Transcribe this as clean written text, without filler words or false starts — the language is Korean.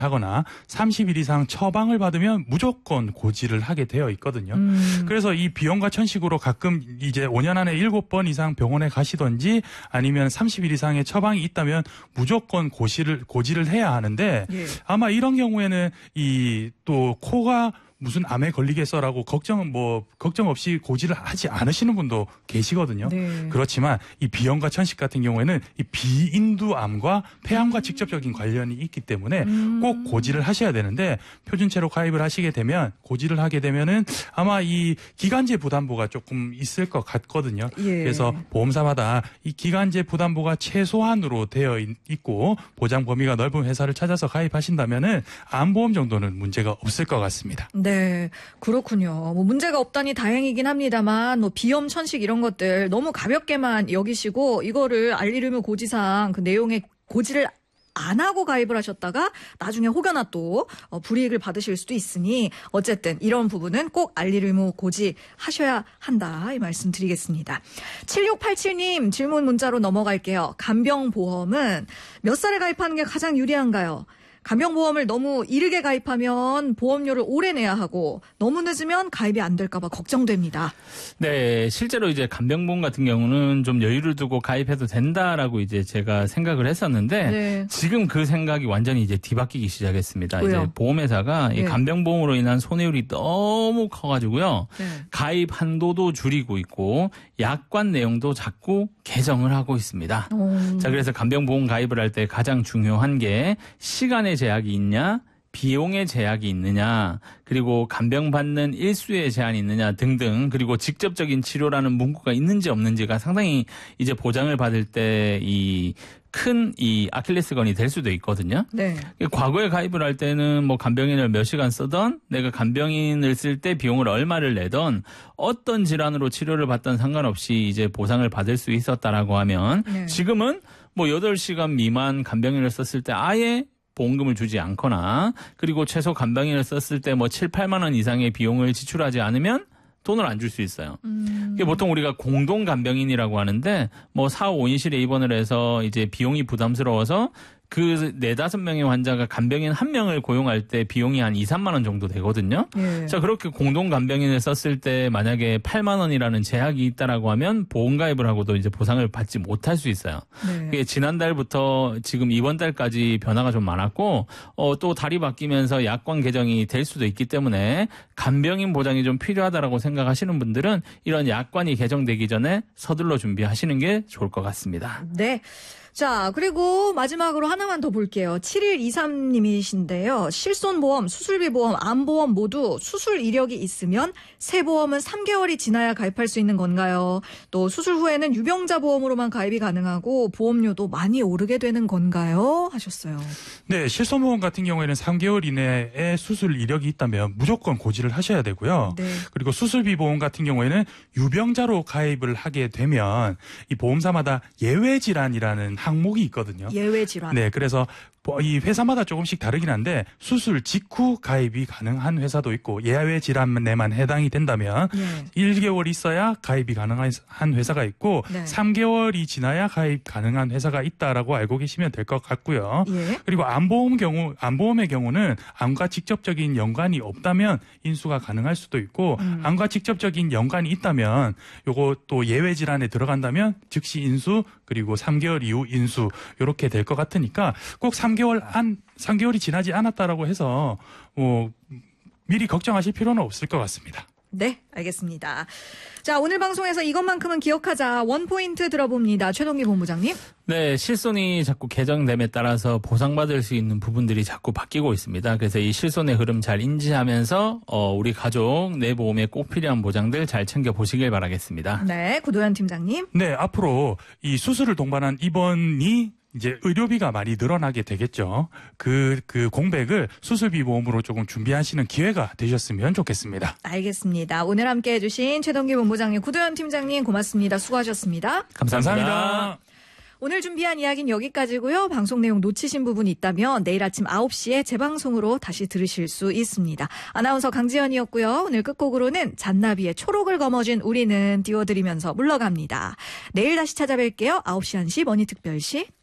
하거나 30일 이상 처방을 받으면 무조건 고지를 하게 되어 있거든요. 그래서 이 비용과 천식으로 가끔 이제 5년 안에 7번 이상 병원에 가시던지 아니면 30일 이상의 처방이 있다면 무조건 고지를 해야 하는데 예. 아마 이런 경우에는 이 또 코가 무슨 암에 걸리겠어라고 걱정 없이 고지를 하지 않으시는 분도 계시거든요. 네. 그렇지만 이 비염과 천식 같은 경우에는 이 비인두암과 폐암과 직접적인 관련이 있기 때문에 꼭 고지를 하셔야 되는데 표준체로 가입을 하시게 되면 고지를 하게 되면은 아마 이 기간제 부담보가 조금 있을 것 같거든요. 예. 그래서 보험사마다 이 기간제 부담보가 최소한으로 되어 있고 보장 범위가 넓은 회사를 찾아서 가입하신다면은 암보험 정도는 문제가 없을 것 같습니다. 네, 그렇군요. 뭐 문제가 없다니 다행이긴 합니다만 뭐 비염, 천식 이런 것들 너무 가볍게만 여기시고 이거를 알리르무 고지사항 그 내용에 고지를 안 하고 가입을 하셨다가 나중에 혹여나 또 불이익을 받으실 수도 있으니 어쨌든 이런 부분은 꼭 알리르무 고지하셔야 한다 이 말씀 드리겠습니다. 7687님 질문 문자로 넘어갈게요. 간병보험은 몇 살에 가입하는 게 가장 유리한가요? 간병보험을 너무 이르게 가입하면 보험료를 오래 내야 하고 너무 늦으면 가입이 안 될까 봐 걱정됩니다. 네, 실제로 이제 간병보험 같은 경우는 좀 여유를 두고 가입해도 된다라고 이제 제가 생각을 했었는데 네. 지금 그 생각이 완전히 이제 뒤바뀌기 시작했습니다. 왜요? 이제 보험회사가 네. 이 간병보험으로 인한 손해율이 너무 커가지고요. 네. 가입 한도도 줄이고 있고 약관 내용도 자꾸 개정을 하고 있습니다. 자, 그래서 간병보험 가입을 할 때 가장 중요한 게 시간의 제약이 있냐, 비용의 제약이 있느냐, 그리고 간병받는 일수의 제한이 있느냐 등등, 그리고 직접적인 치료라는 문구가 있는지 없는지가 상당히 이제 보장을 받을 때 큰 아킬레스건이 될 수도 있거든요. 네. 과거에 가입을 할 때는 뭐 간병인을 몇 시간 쓰던 내가 간병인을 쓸 때 비용을 얼마를 내던 어떤 질환으로 치료를 받던 상관없이 이제 보상을 받을 수 있었다라고 하면 네. 지금은 뭐 8시간 미만 간병인을 썼을 때 아예 보험금을 주지 않거나 그리고 최소 간병인을 썼을 때 뭐 7, 8만 원 이상의 비용을 지출하지 않으면 돈을 안 줄 수 있어요. 이게 보통 우리가 공동 간병인이라고 하는데 뭐 4, 5인실에 입원을 해서 이제 비용이 부담스러워서 그 4-5명의 환자가 간병인 1명을 고용할 때 비용이 한 2, 3만 원 정도 되거든요. 예. 자, 그렇게 공동 간병인을 썼을 때 만약에 8만 원이라는 제약이 있다라고 하면 보험 가입을 하고도 이제 보상을 받지 못할 수 있어요. 네. 그게 지난달부터 지금 이번 달까지 변화가 좀 많았고 또 달이 바뀌면서 약관 개정이 될 수도 있기 때문에 간병인 보장이 좀 필요하다라고 생각하시는 분들은 이런 약관이 개정되기 전에 서둘러 준비하시는 게 좋을 것 같습니다. 네. 자, 그리고 마지막으로 하나만 더 볼게요. 7123님이신데요. 실손보험, 수술비보험, 암보험 모두 수술 이력이 있으면 새 보험은 3개월이 지나야 가입할 수 있는 건가요? 또 수술 후에는 유병자 보험으로만 가입이 가능하고 보험료도 많이 오르게 되는 건가요? 하셨어요. 네, 실손보험 같은 경우에는 3개월 이내에 수술 이력이 있다면 무조건 고지를 하셔야 되고요. 네. 그리고 수술비 보험 같은 경우에는 유병자로 가입을 하게 되면 이 보험사마다 예외질환이라는 항목이 있거든요. 예외 질환. 네, 그래서 이 회사마다 조금씩 다르긴 한데 수술 직후 가입이 가능한 회사도 있고 예외 질환에만 해당이 된다면 네. 1개월 있어야 가입이 가능한 회사가 있고 네. 3개월이 지나야 가입 가능한 회사가 있다라고 알고 계시면 될 것 같고요. 예. 그리고 암보험의 경우는 암과 직접적인 연관이 없다면 인수가 가능할 수도 있고 암과 직접적인 연관이 있다면 요거 또 예외 질환에 들어간다면 즉시 인수 그리고 3개월 이후 인수 이렇게 될 것 같으니까 꼭 3개월이 지나지 않았다라고 해서 미리 걱정하실 필요는 없을 것 같습니다. 네, 알겠습니다. 자, 오늘 방송에서 이것만큼은 기억하자. 원포인트 들어봅니다. 최동기 본부장님. 네, 실손이 자꾸 개정됨에 따라서 보상받을 수 있는 부분들이 자꾸 바뀌고 있습니다. 그래서 이 실손의 흐름 잘 인지하면서 우리 가족 내 보험에 꼭 필요한 보장들 잘 챙겨보시길 바라겠습니다. 네, 구도현 팀장님. 네, 앞으로 이 수술을 동반한 입원이 이제 의료비가 많이 늘어나게 되겠죠. 그 공백을 수술비 보험으로 조금 준비하시는 기회가 되셨으면 좋겠습니다. 알겠습니다. 오늘 함께 해주신 최동기 본부장님, 구도현 팀장님 고맙습니다. 수고하셨습니다. 감사합니다. 오늘 준비한 이야기는 여기까지고요. 방송 내용 놓치신 부분이 있다면 내일 아침 9시에 재방송으로 다시 들으실 수 있습니다. 아나운서 강지연이었고요. 오늘 끝곡으로는 잔나비의 초록을 거머쥔 우리는 띄워드리면서 물러갑니다. 내일 다시 찾아뵐게요. 9시 1시 머니특별시.